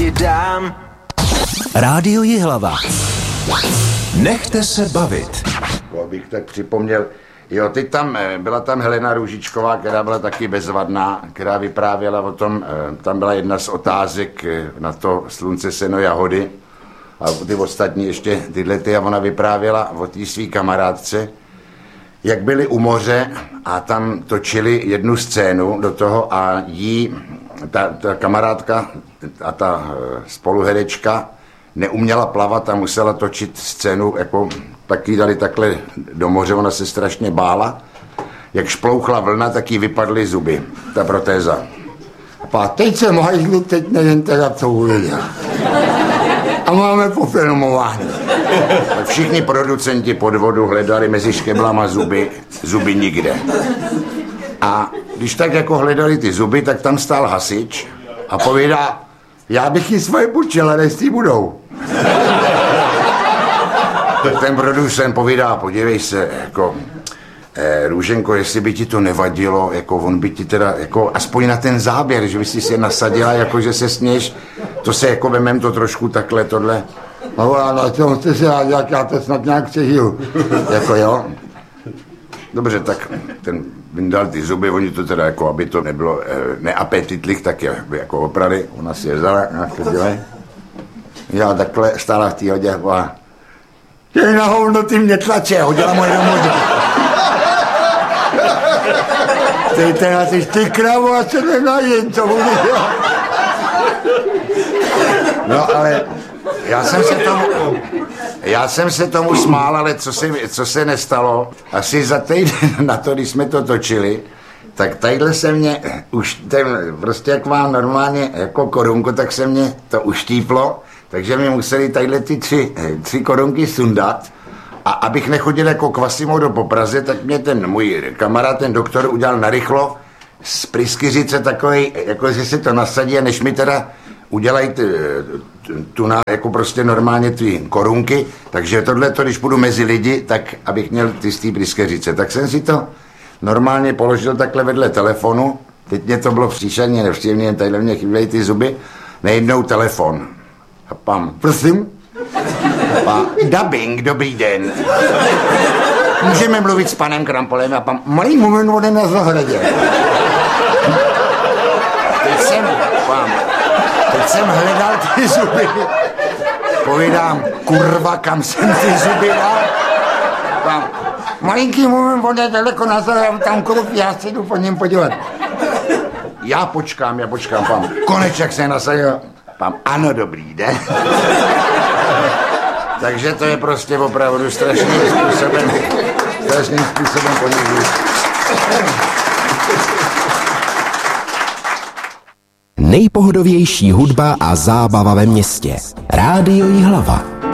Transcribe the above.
ti dám. Rádio Jihlava. Nechte se bavit. Bych tak připomněl, jo, byla tam Helena Růžičková, která byla taky bezvadná, která vyprávěla o tom, tam byla jedna z otázek na to Slunce, seno, jahody a ty ostatní ještě a ona vyprávěla o té svý kamarádce, jak byli u moře a tam točili jednu scénu do toho a ta kamarádka a ta spoluherečka neuměla plavat a musela točit scénu, jako tak jí dali takhle do moře, ona se strašně bála. Jak šplouchla vlna, tak jí vypadly zuby, ta protéza. A teď jsem hajzlu, teď nevím teda, co uviděl. A máme pofilmování. Všichni producenti podvodu hledali mezi škeblama zuby nikde. A když tak jako hledali ty zuby, tak tam stál hasič a povídá, já bych ji svoje půjčil, ale jestli budou. Ten producent povídá, podívej se, jako, Růženko, jestli by ti to nevadilo, jako on by ti teda, jako aspoň na ten záběr, že by si se nasadila, jako že se směš, to se jako vemem to trošku takhle, tohle. No a na tom jste se rád, já to snad nějak přežiju. Jako jo. Dobře, tak ten vyndal ty zuby, oni to teda jako, aby to nebylo neapetitlich, tak je jako oprali, ona si je vzala, já takhle stála v té hodě a jej na hovno, ty mě tlače, hodila moje do moře. Ty kravo, a se nenajím, co budu dělat. No ale já jsem se tomu smál, ale co se nestalo, asi za týden na to, když jsme to točili, tak tadyhle se mě už prostě jak mám normálně jako korunku, tak se mě to uštíplo, takže mi museli tadyhle ty tři korunky sundat. A abych nechodil jako Quasimodo po Praze, tak mě ten můj kamarád, ten doktor, udělal narychlo z pryskyřice takovej, jako že se to nasadí, a než mi teda udělají jako prostě normálně ty korunky, takže tohleto, když půjdu mezi lidi, tak abych měl ty z té pryskyřice. Tak jsem si to normálně položil takhle vedle telefonu, teď mě to bylo příšerně nevštěvně, tadyhle mě chybějí ty zuby, nejednou telefon. A pam, prosím? A dubbing, dobrý den. Můžeme mluvit s panem Krampolem a pan malý moment vode na zahradě. Teď jsem hledal ty zuby. Povídám, kurva, kam jsem ty zuby dal? Pán, malinký moment vode daleko na zahradě, tam kruh, já se jdu po něm podívat. Já počkám, pán. Koneček se nasadil. Pán, ano, dobrý den. Takže to je prostě opravdu strašným způsobem ponižující. Nejpohodovější hudba a zábava ve městě. Rádio Jihlava.